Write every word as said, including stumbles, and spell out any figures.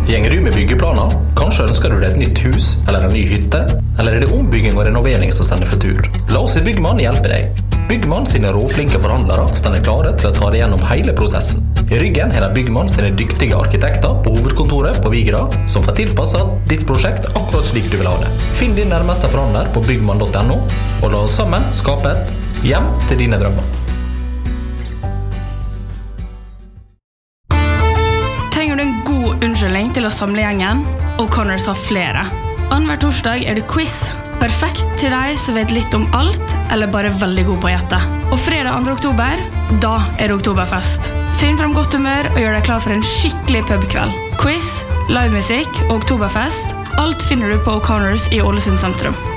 Gjenger du med byggeplaner? Kanskje ønsker du deg et nytt hus eller en ny hytte? Eller er det ombygging og renovering som stender for tur? La oss i Byggmann hjelpe deg. Byggmann sine råflinke forhandlere stender klare til å ta deg gjennom hele prosessen. I ryggen er det Byggmann sine dyktige arkitekter på hovedkontoret på Vigra som får tilpasset ditt prosjekt akkurat slik du vil ha det. Finn din nærmeste forhandler på byggmann punktum no og la oss sammen skape et hjem til dine drømmer. Trenger du en god unnskyldning til å samle gjengen? O'Connors har flere. Annenhver torsdag er det quiz. Perfekt til deg som vet litt om alt, eller bare veldig god på å gjette. Og fredag andre oktober, da er det oktoberfest. Finn frem godt humør og gjør deg klar for en skikkelig pubkveld. Quiz, livemusikk og oktoberfest, alt finner du på O'Connors i Ålesund sentrum.